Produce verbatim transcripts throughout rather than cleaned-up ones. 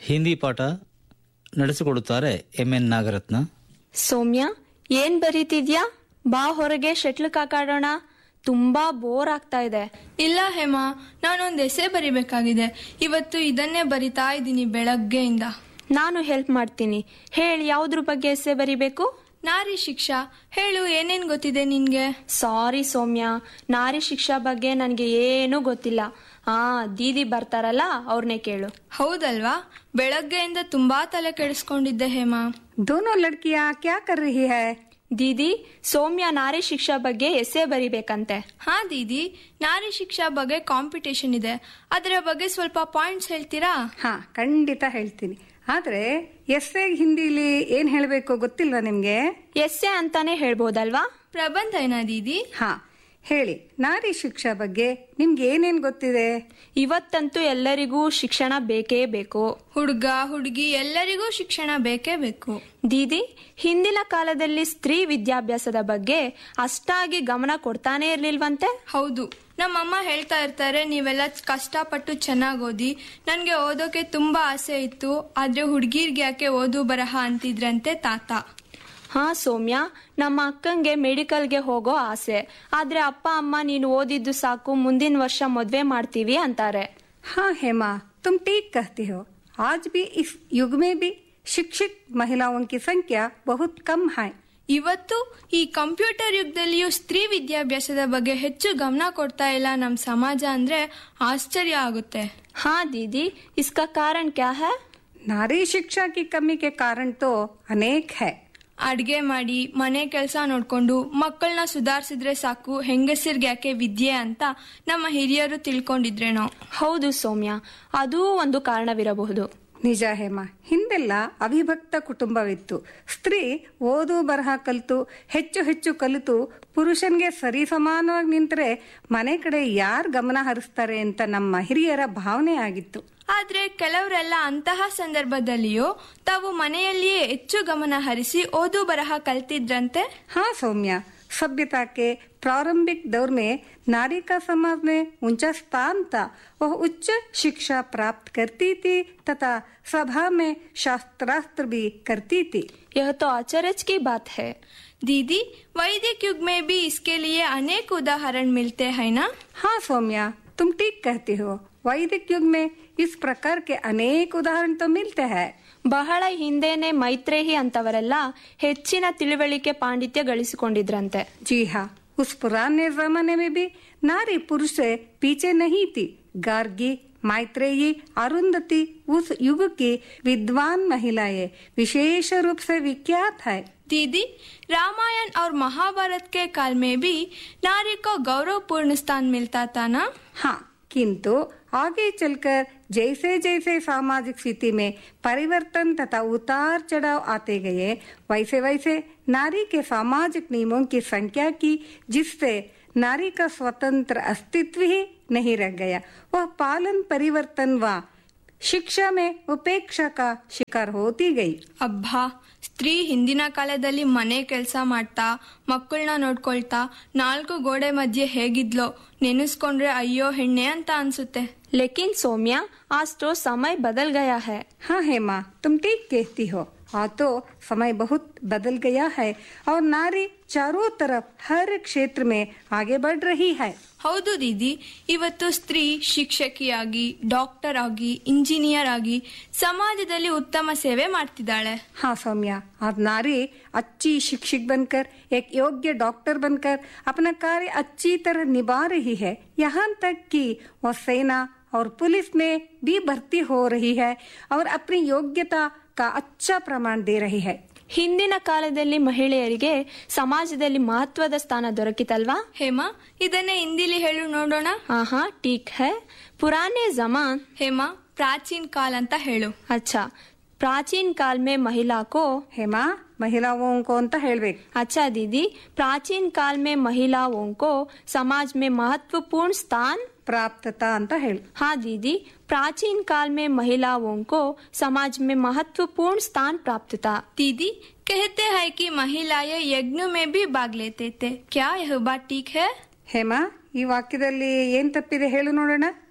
ಹಿಂದಿ ಪಾಠ ನಡೆಸಿಕೊಡುತ್ತಾರೆ M N Nagaratna. ಸೌಮ್ಯ, ಏನ್ ಬರೀತಿದ್ಯಾ? ಬಾ ಹೊರಗೆ ಶಟ್ಲ್ ಕಾಕಾಡೋಣ. ತುಂಬಾ ಬೋರ್ ಆಗ್ತಾ ಇದೆ. ಇಲ್ಲ ಹೇಮಾ, ನಾನೊಂದು ಎಸೆ ಬರಿಬೇಕಾಗಿದೆ. ಇವತ್ತು ಇದನ್ನೇ ಬರಿತಾ ಇದ್ದೀನಿ ಬೆಳಗ್ಗೆಯಿಂದ. ನಾನು ಹೆಲ್ಪ್ ಮಾಡ್ತೀನಿ. ಹೇಳಿ, ಯಾವ್ದ್ರ ಬಗ್ಗೆ ಎಸೆ ಬರಿಬೇಕು? ನಾರಿ ಶಿಕ್ಷಾ. ಹೇಳು, ಏನೇನ್ ಗೊತ್ತಿದೆ ನಿನ್ಗೆ? ಸಾರಿ ಸೌಮ್ಯ, ನಾರಿ ಶಿಕ್ಷಾ ಬಗ್ಗೆ ನನ್ಗೆ ಏನೂ ಗೊತ್ತಿಲ್ಲ. ಹಾ, ದೀದಿ ಬರ್ತಾರಲ್ಲ, ಅವ್ರನ್ನೇ ಕೇಳು. ಹೌದಲ್ವಾ? ಬೆಳಗ್ಗೆಯಿಂದ ತುಂಬಾ ತಲೆ ಕೆಡಿಸ್ಕೊಂಡಿದ್ದೆ ಹೇಮಾ. दोनों लड़कियां क्या कर रही है? ದೀದಿ, ಸೌಮ್ಯ ನಾರಿ ಶಿಕ್ಷಾ ಬಗ್ಗೆ ಎಸೆ ಬರಿಬೇಕಂತೆ. ಹಾ ದೀದಿ, ನಾರಿ ಶಿಕ್ಷಾ ಬಗ್ಗೆ ಕಾಂಪಿಟೇಷನ್ ಇದೆ. ಅದರ ಬಗ್ಗೆ ಸ್ವಲ್ಪ ಪಾಯಿಂಟ್ಸ್ ಹೇಳ್ತೀರಾ? ಹಾ, ಖಂಡಿತ ಹೇಳ್ತೀನಿ. ಆದ್ರೆ ಎಸ್ಸೆ ಹಿಂದಿಲಿ ಏನ್ ಹೇಳ್ಬೇಕು ಗೊತ್ತಿಲ್ವಾ ನಿಮ್ಗೆ? ಎಸ್ಸೆ ಅಂತಾನೆ ಹೇಳ್ಬೋದಲ್ವಾ? ಪ್ರಬಂಧ ಏನಾ ದೀದಿ? ಹಾ, ಹೇಳಿ. ನಾರಿ ಶಿಕ್ಷಾ ಬಗ್ಗೆ ನಿಮ್ಗೆ ಏನೇನ್ ಗೊತ್ತಿದೆ? ಇವತ್ತಂತೂ ಎಲ್ಲರಿಗೂ ಶಿಕ್ಷಣ ಬೇಕೇ ಬೇಕು. ಹುಡುಗ ಹುಡುಗಿ ಎಲ್ಲರಿಗೂ ಶಿಕ್ಷಣ ಬೇಕೇ ಬೇಕು. ದೀದಿ, ಹಿಂದಿನ ಕಾಲದಲ್ಲಿ ಸ್ತ್ರೀ ವಿದ್ಯಾಭ್ಯಾಸದ ಬಗ್ಗೆ ಅಷ್ಟಾಗಿ ಗಮನ ಕೊಡ್ತಾನೆ ಇರ್ಲಿಲ್ವಂತೆ. ಹೌದು, ನಮ್ಮಮ್ಮ ಹೇಳ್ತಾ ಇರ್ತಾರೆ, ನೀವೆಲ್ಲ ಕಷ್ಟಪಟ್ಟು ಚೆನ್ನಾಗಿ ಓದಿ. ನನ್ಗೆ ಓದೋಕೆ ತುಂಬಾ ಆಸೆ ಇತ್ತು, ಆದ್ರೆ ಹುಡುಗಿರ್ಗೆ ಯಾಕೆ ಓದು ಬರಹ ಅಂತಿದ್ರಂತೆ ತಾತ. ಹಾ ಸೌಮ್ಯ, ನಮ್ಮ ಅಕ್ಕಂಗೆ ಮೆಡಿಕಲ್ಗೆ ಹೋಗೋ ಆಸೆ. ಆದ್ರೆ ಅಪ್ಪ ಅಮ್ಮ ನೀನು ಓದಿದ್ದು ಸಾಕು, ಮುಂದಿನ ವರ್ಷ ಮದ್ವೆ ಮಾಡ್ತೀವಿ ಅಂತಾರೆ. हाँ हेमा, तुम ठीक कहती हो. आज भी इस युग में भी शिक्षित महिलाओं की संख्या बहुत कम है. ಇವತ್ತು ಈ ಕಂಪ್ಯೂಟರ್ ಯುಗದಲ್ಲಿಯೂ ಸ್ತ್ರೀ ವಿದ್ಯಾಭ್ಯಾಸದ ಬಗ್ಗೆ ಹೆಚ್ಚು ಗಮನ ಕೊಡ್ತಾ ಇಲ್ಲ ನಮ್ಮ ಸಮಾಜ ಅಂದ್ರೆ ಆಶ್ಚರ್ಯ ಆಗುತ್ತೆ. ಹಾ दीदी, इसका कारण क्या है? नारी शिक्षा की कमी के कारण तो अनेक है. ಅಡ್ಗೆ ಮಾಡಿ ಮನೆ ಕೆಲಸ ನೋಡ್ಕೊಂಡು ಮಕ್ಕಳನ್ನ ಸುಧಾರಿಸಿದ್ರೆ ಸಾಕು, ಹೆಂಗಸರ್ಗೆ ಯಾಕೆ ವಿದ್ಯೆ ಅಂತ ನಮ್ಮ ಹಿರಿಯರು ತಿಳ್ಕೊಂಡಿದ್ರೇನೋ. ಹೌದು ಸೌಮ್ಯ, ಅದೂ ಒಂದು ಕಾರಣವಿರಬಹುದು. ನಿಜ ಹೇಮ, ಹಿಂದೆಲ್ಲ ಅವಿಭಕ್ತ ಕುಟುಂಬವಿತ್ತು. ಸ್ತ್ರೀ ಓದು ಬರಹ ಕಲಿತು ಹೆಚ್ಚು ಹೆಚ್ಚು ಕಲಿತು ಪುರುಷನ್ಗೆ ಸರಿ ಸಮಾನವಾಗಿ ನಿಂತರೆ ಮನೆ ಕಡೆ ಯಾರು ಗಮನ ಹರಿಸ್ತಾರೆ ಅಂತ ನಮ್ಮ ಹಿರಿಯರ ಭಾವನೆ ಆಗಿತ್ತು. ಆದ್ರೆ ಕೆಲವರೆಲ್ಲ ಅಂತಹ ಸಂದರ್ಭದಲ್ಲಿಯೂ ತಾವು ಮನೆಯಲ್ಲಿಯೇ ಹೆಚ್ಚು ಗಮನ ಹರಿಸಿ ಓದು ಬರಹ ಕಲ್ತಿದ್ರಂತೆ. ಹಾ ಸೌಮ್ಯ, सभ्यता के प्रारंभिक दौर में नारी का समाज में ऊंचा स्थान था. वह उच्च शिक्षा प्राप्त करती थी तथा सभा में शास्त्रास्त्र भी करती थी. यह तो आश्चर्य की बात है. दीदी, वैदिक युग में भी इसके लिए अनेक उदाहरण मिलते हैं ना? हाँ सौम्या, तुम ठीक कहती हो. वैदिक युग में इस प्रकार के अनेक उदाहरण तो मिलते हैं. ಬಹಳ ಹಿಂದೆನೆ ಮೈತ್ರೇಯಿ ಅಂತವರೆಲ್ಲ ಹೆಚ್ಚಿನ ತಿಳುವಳಿಕೆ ಪಾಂಡಿತ್ಯ ಗಳಿಸಿಕೊಂಡಿದ್ರಂತೆ. जी हाँ, उस पुराने जमाने में भी नारी पुरुष से पीछे नहीं थी. गार्गी, मैत्रेयी, अरुंधति उस युग की विद्वान महिलाएं विशेष रूप से विख्यात है. दीदी, रामायण और महाभारत के काल में भी नारी को गौरवपूर्ण स्थान मिलता था ना? हाँ, किंतु आगे चलकर जैसे जैसे सामाजिक स्थिति में परिवर्तन तथा उतार चढ़ाव आते गए, वैसे वैसे नारी के सामाजिक नियमों की संख्या की, जिससे नारी का स्वतंत्र अस्तित्व ही नहीं रह गया. वह पालन परिवर्तन व ಶಿಕ್ಷಾ ಮೇ ಉಪೇಕ್ಷಾ ಕಾ ಶಿಕಾರ ಹೋತಿ ಗೈ. ಅಬ್ಬಾ, ಸ್ತ್ರೀ ಹಿಂದಿನ ಕಾಲದಲ್ಲಿ ಮನೆ ಕೆಲಸ ಮಾಡ್ತಾ ಮಕ್ಕಳನ್ನ ನೋಡ್ಕೊಳ್ತಾ ನಾಲ್ಕು ಗೋಡೆ ಮಧ್ಯೆ ಹೇಗಿದ್ಲೋ ನೆನೆಸ್ಕೊಂಡ್ರೆ ಅಯ್ಯೋ ಹೆಣ್ಣೆ ಅಂತ ಅನ್ಸುತ್ತೆ. लेकिन सौम्या, आज तो समय बदल गया है. हाँ हेमा, तुम ठीक कहती हो. आज तो समय बहुत बदल गया है और नारी चारों तरफ हर क्षेत्र में आगे बढ़ रही है. ಹೌದು ದೀದಿ, ಇವತ್ತು ಸ್ತ್ರೀ ಶಿಕ್ಷಕಿಯಾಗಿ, ಡಾಕ್ಟರ್ ಆಗಿ, ಇಂಜಿನಿಯರ್ ಆಗಿ ಸಮಾಜದಲ್ಲಿ ಉತ್ತಮ ಸೇವೆ ಮಾಡ್ತಿದ್ದಾಳೆ. हाँ सौम्या, आज नारी अच्छी शिक्षक बनकर, एक योग्य डॉक्टर बनकर अपना कार्य अच्छी तरह निभा रही है. यहाँ तक कि वह सेना और पुलिस में भी भर्ती हो रही है और अपनी योग्यता का अच्छा प्रमाण दे रही है. ಹಿಂದಿನ ಕಾಲದಲ್ಲಿ ಮಹಿಳೆಯರಿಗೆ ಸಮಾಜದಲ್ಲಿ ಮಹತ್ವದ ಸ್ಥಾನ ದೊರಕಿತಲ್ವಾ? ಹೇಮಾ, ಇದನ್ನೇ ಹಿಂದಿಲಿ ಹೇಳು ನೋಡೋಣ. ಆಹಾ, ಟೀಕ್ ಹೈ. ಪುರಾನೆ ಜಮಾನ್. ಹೇಮಾ, ಪ್ರಾಚೀನ ಕಾಲ ಅಂತ ಹೇಳು. ಅಚ್ಚಾ, प्राचीन काल में महिला को. हेमा, महिलाओं को ಅಂತ ಹೇಳ್ಬೇಕು. अच्छा दीदी, प्राचीन काल में महिलाओं को समाज में महत्वपूर्ण स्थान प्राप्त था ಅಂತ ಹೇಳು. हाँ दीदी, प्राचीन काल में महिलाओं को समाज में महत्वपूर्ण स्थान प्राप्त था. दीदी, कहते हैं कि महिलाएं यज्ञ में भी भाग लेते थे. क्या यह बात ठीक है? ಹೇಮಾ, ಈ ವಾಕ್ಯದಲ್ಲಿ ಏನ್ ತಪ್ಪಿದೆ ಹೇಳು ನೋಡೋಣ.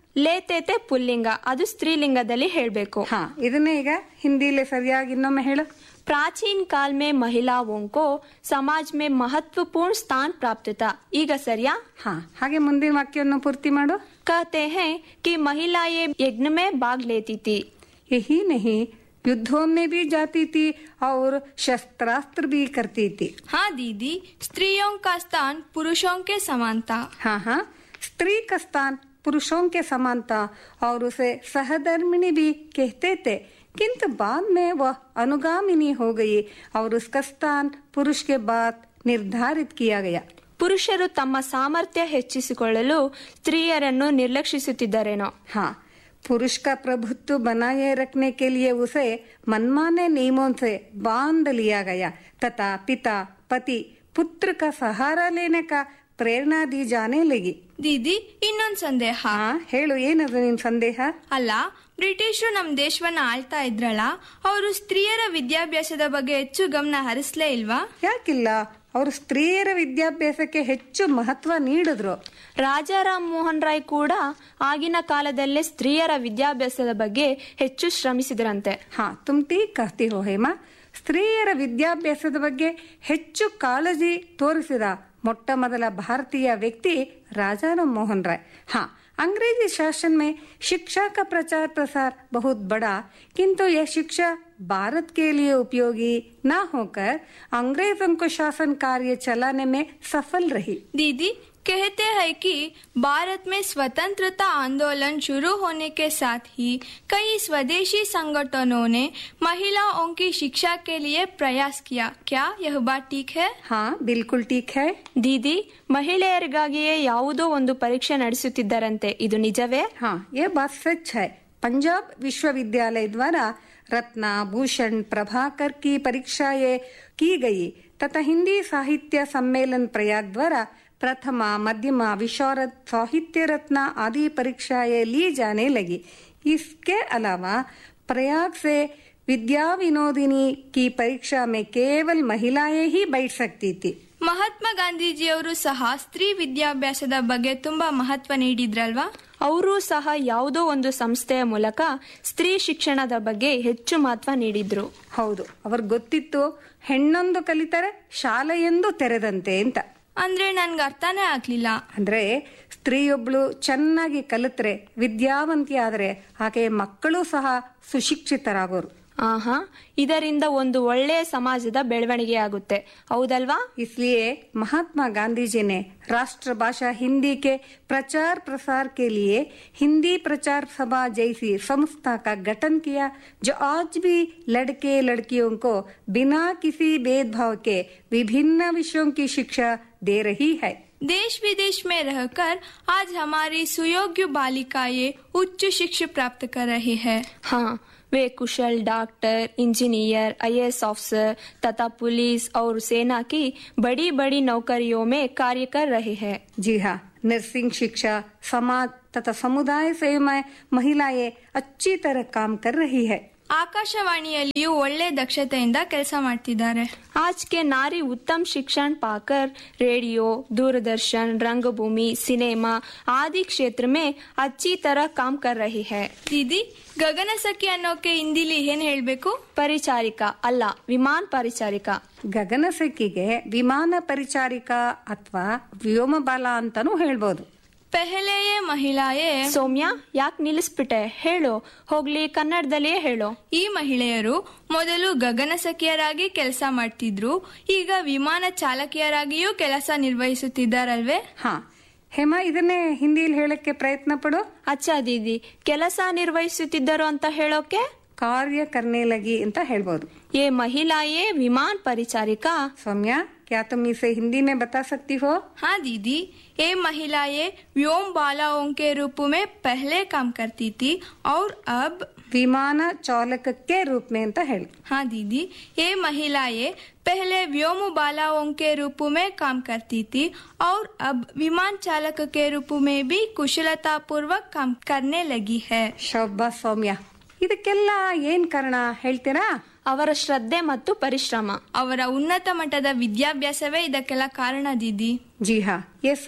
ಲೇತೇತೆ ಪುಲ್ಲಿಂಗ, ಅದು ಸ್ತ್ರೀಲಿಂಗದಲ್ಲಿ ಹೇಳ್ಬೇಕು. ಹಾ, ಇದನ್ನೇ ಈಗ ಹಿಂದಿಲಿ ಸರಿಯಾಗಿ ಇನ್ನೊಮ್ಮೆ ಹೇಳು. प्राचीन काल में महिलाओं को समाज में महत्वपूर्ण स्थान प्राप्त था. ಈಗ ಸರಿಯಾ? ಹಾ, ಹಾಗೆ ಮುಂದಿನ ವಾಕ್ಯವನ್ನು ಪೂರ್ತಿ ಮಾಡು. कहते हैं कि महिलाएं यज्ञ में भाग लेती थी. यही नहीं, युद्धों में भी जाती थी और शस्त्रास्त्र भी करती थी. हाँ दीदी, स्त्रियों का स्थान पुरुषों के समान था. हाँ हाँ, स्त्री का स्थान पुरुषों के समान था और उसे सहधर्मिणी भी कहते थे, किंतु बाद में वह अनुगामिनी हो गई और उसका स्थान पुरुष के बाद निर्धारित किया गया. ಪುರುಷರು ತಮ್ಮ ಸಾಮರ್ಥ್ಯ ಹೆಚ್ಚಿಸಿಕೊಳ್ಳಲು ಸ್ತ್ರೀಯರನ್ನು ನಿರ್ಲಕ್ಷಿಸುತ್ತಿದ್ದರೇನೋ. ಹಾ, पुरुष का प्रभुत्व बनाए रखने के लिए उसे मनमाने नियमों से बांध लिया गया तथा पिता, पति, पुत्र का सहारा लेने का प्रेरणा दी जाने लगी. ದೀದಿ, ಇನ್ನೊಂದ್ ಸಂದೇಹ. ಹಾ, ಹೇಳು, ಏನದು ನಿನ್ ಸಂದೇಹ? ಅಲ್ಲ, ಬ್ರಿಟಿಷರು ನಮ್ ದೇಶವನ್ನ ಆಳ್ತಾ ಇದ್ರಲ್ಲ, ಅವರು ಸ್ತ್ರೀಯರ ವಿದ್ಯಾಭ್ಯಾಸದ ಬಗ್ಗೆ ಹೆಚ್ಚು ಗಮನ ಹರಿಸ್ಲೇ ಇಲ್ವಾ? ಯಾಕಿಲ್ಲ, ಅವರು ಸ್ತ್ರೀಯರ ವಿದ್ಯಾಭ್ಯಾಸಕ್ಕೆ ಹೆಚ್ಚು ಮಹತ್ವ ನೀಡಿದ್ರು. ರಾಜಾರಾಮ್ ಮೋಹನ್ ರಾಯ್ ಕೂಡ ಆಗಿನ ಕಾಲದಲ್ಲೇ ಸ್ತ್ರೀಯರ ವಿದ್ಯಾಭ್ಯಾಸದ ಬಗ್ಗೆ ಹೆಚ್ಚು ಶ್ರಮಿಸಿದ್ರಂತೆ. ಹಾ, ತುಮ್ ಠೀಕ್ ಕಹತಿ ಹೋ ಹೇಮಾ. ಸ್ತ್ರೀಯರ ವಿದ್ಯಾಭ್ಯಾಸದ ಬಗ್ಗೆ ಹೆಚ್ಚು ಕಾಳಜಿ ತೋರಿಸಿದ ಮೊಟ್ಟ ಮೊದಲ ಭಾರತೀಯ व्यक्ति राजाराम मोहन राय. हाँ, अंग्रेजी शासन में शिक्षा का प्रचार प्रसार बहुत बड़ा, किंतु यह शिक्षा भारत के लिए उपयोगी न होकर अंग्रेजों को शासन कार्य चलाने में सफल रही. दीदी, कहते हैं कि भारत में स्वतंत्रता आंदोलन शुरू होने के साथ ही कई स्वदेशी संगठनों ने महिलाओं की शिक्षा के लिए प्रयास किया. क्या यह बात ठीक है? हाँ, बिल्कुल ठीक है. ದೀದಿ, ಮಹಿಳೆಯರಿಗಾಗಿಯೇ ಯಾವುದೋ ಒಂದು ಪರೀಕ್ಷೆ ನಡೆಸುತ್ತಿದ್ದರಂತೆ, ಇದು ನಿಜವೇ? हाँ, ये बात सच है. पंजाब विश्वविद्यालय द्वारा रत्ना भूषण प्रभाकर की परीक्षाएं की गई तथा हिंदी साहित्य सम्मेलन प्रयाग द्वारा प्रथमा, मध्यमा, विशारद, साहित्य रत्न आदि परीक्षाएं ली जाने लगी. इसके अलावा प्रयाग से विद्या विनोदिनी की परीक्षा में केवल महिलाएं ही बैठ सकती थी. ಮಹಾತ್ಮ ಗಾಂಧೀಜಿಯವರು ಸಹ ಸ್ತ್ರೀ ವಿದ್ಯಾಭ್ಯಾಸದ ಬಗ್ಗೆ ತುಂಬಾ ಮಹತ್ವ ನೀಡಿದ್ರಲ್ವಾ? ಅವರು ಸಹ ಯಾವುದೋ ಒಂದು ಸಂಸ್ಥೆಯ ಮೂಲಕ ಸ್ತ್ರೀ ಶಿಕ್ಷಣದ ಬಗ್ಗೆ ಹೆಚ್ಚು ಮಹತ್ವ ನೀಡಿದ್ರು. ಹೌದು, ಅವ್ರಿಗೆ ಗೊತ್ತಿತ್ತು ಹೆಣ್ಣೊಂದು ಕಲಿತರೆ ಶಾಲೆಯೊಂದು ತೆರೆದಂತೆ ಅಂತ. ಅಂದ್ರೆ ನನ್ಗೆ ಅರ್ಥನೇ ಆಗ್ಲಿಲ್ಲ. ಅಂದ್ರೆ ಸ್ತ್ರೀಯೊಬ್ಳು ಚೆನ್ನಾಗಿ ಕಲಿತ್ರೆ, ವಿದ್ಯಾವಂತಿ ಆದ್ರೆ ಆಕೆ ಮಕ್ಕಳು ಸಹ ಸುಶಿಕ್ಷಿತರಾಗೋರು. ಆಹಾ, ಇದರಿಂದ ಒಂದು ಒಳ್ಳೆಯ ಸಮಾಜದ ಬೆಳವಣಿಗೆ ಆಗುತ್ತೆ, ಹೌದಲ್ವಾ? इसलिए महात्मा गांधी जी ने राष्ट्रभाषा हिंदी के प्रचार प्रसार के लिए हिंदी प्रचार सभा जैसी संस्था का गठन किया, जो आज भी लड़के लड़कियों को बिना किसी भेदभाव के विभिन्न विषयों की शिक्षा दे रही है. देश विदेश में रहकर आज हमारी सुयोग्य बालिकाएं उच्च शिक्षा प्राप्त कर रही है. हाँ, वे कुशल डॉक्टर, इंजीनियर, आईएएस ऑफिसर तथा पुलिस और सेना की बड़ी बड़ी नौकरियों में कार्य कर रहे हैं. जी हाँ, नर्सिंग शिक्षा, समाज तथा समुदाय सेवा में महिलाएं अच्छी तरह काम कर रही है. ಆಕಾಶವಾಣಿಯಲ್ಲಿಯೂ ಒಳ್ಳೆ ದಕ್ಷತೆಯಿಂದ ಕೆಲಸ ಮಾಡ್ತಿದ್ದಾರೆ. आज के नारी उत्तम शिक्षण पाकर रेडियो, दूरदर्शन, रंगभूमि, सिनेमा आदि क्षेत्र में अच्छी तरह काम कर रही है. दीदी, ಗಗನಸಖಿ ಅನ್ನೋಕೆ ಹಿಂದಿಲಿ ಏನ್ ಹೇಳ್ಬೇಕು? ಪರಿಚಾರಿಕಾ ಅಲ್ಲ, ವಿಮಾನ ಪರಿಚಾರಿಕಾ. ಗಗನಸಖಿಗೆ ವಿಮಾನ ಪರಿಚಾರಿಕಾ ಅಥವಾ ವ್ಯೋಮಬಾಲ ಅಂತಾನೂ ಹೇಳ್ಬೋದು. ಪೆಹಲೆಯೇ ಮಹಿಳೆಯೇ. ಸೌಮ್ಯ, ಯಾಕೆ ನಿಲ್ಲಿಸ್ಬಿಟ್ಟೆ? ಹೇಳು, ಹೋಗ್ಲಿ, ಕನ್ನಡದಲ್ಲಿಯೇ ಹೇಳು. ಈ ಮಹಿಳೆಯರು ಮೊದಲು ಗಗನಸಖಿಯರಾಗಿ ಕೆಲಸ ಮಾಡ್ತಿದ್ರು, ಈಗ ವಿಮಾನ ಚಾಲಕಿಯರಾಗಿಯೂ ಕೆಲಸ ನಿರ್ವಹಿಸುತ್ತಿದ್ದಾರಲ್ವೇ? ಹಾ ಹೇಮಾ, ಇದನ್ನೇ ಹಿಂದಿಯಲ್ಲಿ ಹೇಳಕ್ಕೆ ಪ್ರಯತ್ನ ಪಡು. ಅಚ್ಚಾ ದೀದಿ, ಕೆಲಸ ನಿರ್ವಹಿಸುತ್ತಿದ್ದರು ಅಂತ ಹೇಳೋಕೆ ಕಾರ್ಯ करने लगी ಅಂತ ಹೇಳ್ಬೋದು. ये महिलाएं विमान परिचारिका. सौम्या, क्या तुम इसे हिंदी में बता सकती हो? हाँ दीदी, ये महिलाएं व्योम बालाओं के रूप में पहले काम करती थी और अब विमान चालक के रूप में ಅಂತ ಹೇಳು. हाँ दीदी, ये महिलाएं पहले व्योम बालाओं के रूप में काम करती थी और अब विमान चालक के रूप में भी कुशलता पूर्वक काम करने लगी है. ಶಾಬಾಸ್ ಸೌಮ್ಯ, ಇದಕ್ಕೆಲ್ಲ ಏನ್ ಕಾರಣ ಹೇಳ್ತೀರಾ? ಅವರ ಶ್ರದ್ಧೆ ಮತ್ತು ಪರಿಶ್ರಮ, ಅವರ ಉನ್ನತ ಮಟ್ಟದ ವಿದ್ಯಾಭ್ಯಾಸವೇ ಇದಕ್ಕೆಲ್ಲ ಕಾರಣ ದೀದಿ. जी हाँ, ये सब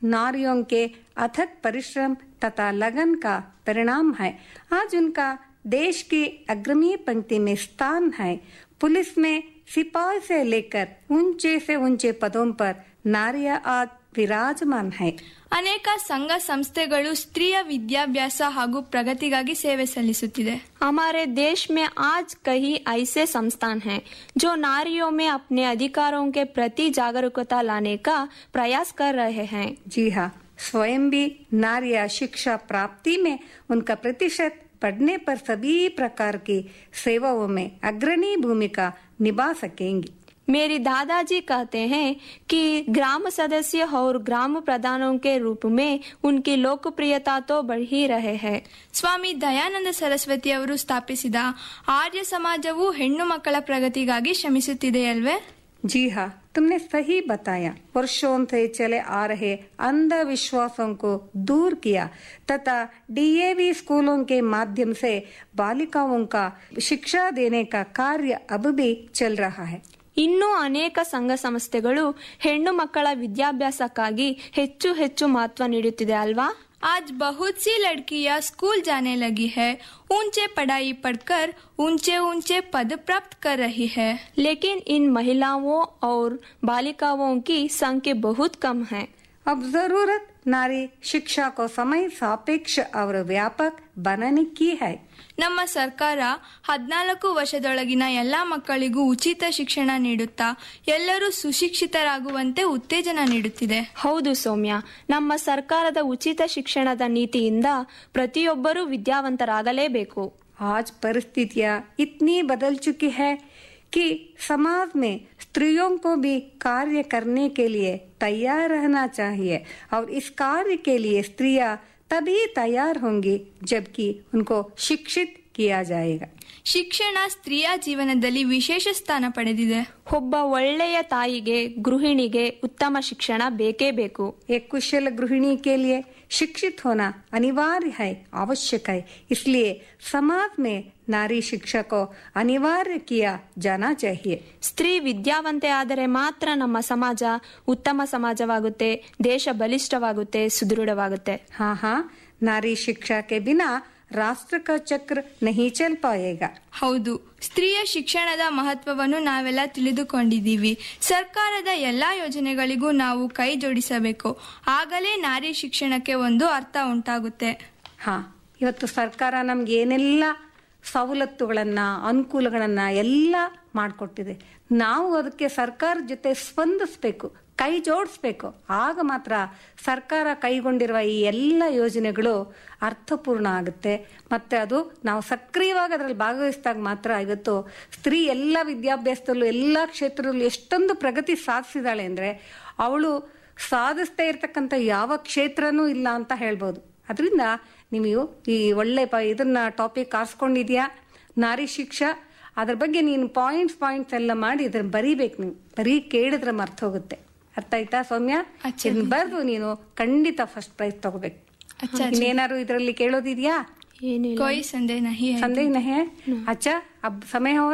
नारियों के अथक परिश्रम तथा लगन का परिणाम है। आज उनका देश की अग्रणी पंक्ति में स्थान है। पुलिस में सिपाही से लेकर ऊंचे से ऊंचे पदों पर नारियां आज विराजमान है। ಅನೇಕ ಸಂಘ ಸಂಸ್ಥೆಗಳು ಸ್ತ್ರೀಯ ವಿದ್ಯಾಭ್ಯಾಸ ಹಾಗೂ ಪ್ರಗತಿಗಾಗಿ ಸೇವೆ ಸಲ್ಲಿಸುತ್ತಿದೆ. हमारे देश में आज कई ऐसे संस्थान हैं जो नारियों में अपने अधिकारों के प्रति जागरूकता लाने का प्रयास कर रहे हैं. जी हाँ, स्वयं भी नारियां शिक्षा प्राप्ति में उनका प्रतिशत बढ़ने पर सभी प्रकार की सेवाओं में अग्रणी भूमिका निभा सकेंगी. मेरी दादाजी कहते हैं कि ग्राम सदस्य और ग्राम प्रधानों के रूप में उनकी लोकप्रियता तो बढ़ ही रहे हैं. ಸ್ವಾಮಿ ದಯಾನಂದ ಸರಸ್ವತಿ ಅವರು ಸ್ಥಾಪಿಸಿದ ಆರ್ಯ ಸಮಾಜವು ಹೆಣ್ಣು ಮಕ್ಕಳ ಪ್ರಗತಿಗಾಗಿ ಶ್ರಮಿಸುತ್ತಿದೆಯಲ್ವೇ? जी हाँ, तुमने सही बताया. वर्षों से चले आ रहे अंधविश्वासों को दूर किया तथा डीएवी स्कूलों के माध्यम से बालिकाओं का शिक्षा देने का कार्य अब भी चल रहा है. ಇನ್ನೂ ಅನೇಕ ಸಂಘ ಸಂಸ್ಥೆಗಳು ಹೆಣ್ಣು ಮಕ್ಕಳ ವಿದ್ಯಾಭ್ಯಾಸಕ್ಕಾಗಿ ಹೆಚ್ಚು ಹೆಚ್ಚು ಮಹತ್ವ ನೀಡುತ್ತಿದೆ ಅಲ್ವಾ? आज बहुत सी लड़कियां स्कूल जाने लगी है, ऊंचे पढ़ाई पढ़कर ऊंचे ऊंचे पद प्राप्त कर रही है. लेकिन इन महिलाओं और बालिकाओं की संख्या बहुत कम है. अब जरूरत नारी शिक्षा को समय सापेक्ष और व्यापक बनाने की है. ನಮ್ಮ ಸರ್ಕಾರ ಹದಿನಾಲ್ಕು ವರ್ಷದೊಳಗಿನ ಎಲ್ಲಾ ಮಕ್ಕಳಿಗೂ ಉಚಿತ ಶಿಕ್ಷಣ ನೀಡುತ್ತಾ ಎಲ್ಲರೂ ಸುಶಿಕ್ಷಿತರಾಗುವಂತೆ ಉತ್ತೇಜನ ನೀಡುತ್ತಿದೆ. ಹೌದು ಸೌಮ್ಯ, ನಮ್ಮ ಸರ್ಕಾರದ ಉಚಿತ ಶಿಕ್ಷಣದ ನೀತಿಯಿಂದ ಪ್ರತಿಯೊಬ್ಬರೂ ವಿದ್ಯಾವಂತರಾಗಲೇಬೇಕು. आज परिस्थितियां इतनी बदल चुकी है कि समाज में स्त्रियों को भी कार्य करने के लिए तैयार रहना चाहिए और इस कार्य के लिए स्त्रियां तभी तैयार होंगी जबकि उनको शिक्षित किया जाएगा. ಶಿಕ್ಷಣ ಸ್ತ್ರೀಯ ಜೀವನದಲ್ಲಿ ವಿಶೇಷ ಸ್ಥಾನ ಪಡೆದಿದೆ. ಒಬ್ಬ ಒಳ್ಳೆಯ ತಾಯಿಗೆ, ಗೃಹಿಣಿಗೆ ಉತ್ತಮ ಶಿಕ್ಷಣ ಬೇಕೇ ಬೇಕು. एक कुशल गृहिणी के लिए शिक्षित होना अनिवार्य है, आवश्यक है. इसलिए समाज में नारी शिक्षा को अनिवार्य किया जाना चाहिए. ಸ್ತ್ರೀ ವಿದ್ಯಾವಂತೆ ಆದರೆ ಮಾತ್ರ ನಮ್ಮ ಸಮಾಜ ಉತ್ತಮ ಸಮಾಜವಾಗುತ್ತೆ, ದೇಶ ಬಲಿಷ್ಠವಾಗುತ್ತೆ, ಸುದೃಢವಾಗುತ್ತೆ. हाँ हाँ, नारी शिक्षा के बिना ರಾಷ್ಟ್ರ का ಚಕ್ರ नहीं चल पाएगा. ಹೌದು, ಸ್ತ್ರೀಯ ಶಿಕ್ಷಣದ ಮಹತ್ವವನ್ನು ನಾವೆಲ್ಲ ತಿಳಿದುಕೊಂಡಿದ್ದೀವಿ. ಸರ್ಕಾರದ ಎಲ್ಲಾ ಯೋಜನೆಗಳಿಗೂ ನಾವು ಕೈ ಜೋಡಿಸಬೇಕು. ಆಗಲೇ ನಾರಿ ಶಿಕ್ಷಣಕ್ಕೆ ಒಂದು ಅರ್ಥ ಉಂಟಾಗುತ್ತೆ. ಹಾ, ಇವತ್ತು ಸರ್ಕಾರ ನಮ್ಗೆ ಏನೆಲ್ಲ ಸವಲತ್ತುಗಳನ್ನ, ಅನುಕೂಲಗಳನ್ನ ಎಲ್ಲ ಮಾಡಿಕೊಟ್ಟಿದೆ. ನಾವು ಅದಕ್ಕೆ ಸರ್ಕಾರದ ಜೊತೆ ಸ್ಪಂದಿಸಬೇಕು, ಕೈ ಜೋಡಿಸ್ಬೇಕು. ಆಗ ಮಾತ್ರ ಸರ್ಕಾರ ಕೈಗೊಂಡಿರುವ ಈ ಎಲ್ಲ ಯೋಜನೆಗಳು ಅರ್ಥಪೂರ್ಣ ಆಗುತ್ತೆ. ಮತ್ತೆ ಅದು ನಾವು ಸಕ್ರಿಯವಾಗಿ ಅದರಲ್ಲಿ ಭಾಗವಹಿಸಿದಾಗ ಮಾತ್ರ ಇವತ್ತು ಸ್ತ್ರೀ ಎಲ್ಲ ವಿದ್ಯಾಭ್ಯಾಸದಲ್ಲೂ ಎಲ್ಲ ಕ್ಷೇತ್ರದಲ್ಲೂ ಎಷ್ಟೊಂದು ಪ್ರಗತಿ ಸಾಧಿಸಿದಾಳೆ ಅಂದ್ರೆ ಅವಳು ಸಾಧಿಸ್ತಾ ಇರ್ತಕ್ಕಂಥ ಯಾವ ಕ್ಷೇತ್ರನೂ ಇಲ್ಲ ಅಂತ ಹೇಳ್ಬೋದು. ಅದರಿಂದ ನೀವು ಈ ಒಳ್ಳೆ ಪ ಇದನ್ನ ಟಾಪಿಕ್ ಆರಿಸ್ಕೊಂಡಿದ್ಯಾ, ನಾರಿ ಶಿಕ್ಷಾ. ಅದ್ರ ಬಗ್ಗೆ ನೀನು ಪಾಯಿಂಟ್ಸ್ ಪಾಯಿಂಟ್ಸ್ ಎಲ್ಲ ಮಾಡಿ ಇದನ್ನ ಬರೀಬೇಕು. ನೀವು ಬರೀ ಕೇಳಿದ್ರೆ ಮರ್ತ ಹೋಗುತ್ತೆ. ಅರ್ಥ ಆಯ್ತಾ ಸೌಮ್ಯ? ಇದನ್ನ ಬರ್ದು ನೀನು ಖಂಡಿತ ಫಸ್ಟ್ ಪ್ರೈಸ್ ತಗೋಬೇಕು. ಇನ್ನೇನಾದ್ರು ಇದರಲ್ಲಿ ಕೇಳೋದಿದ್ಯಾ? कोई संदेह नहीं है. संदेह नहीं है? अच्छा, अब समय हो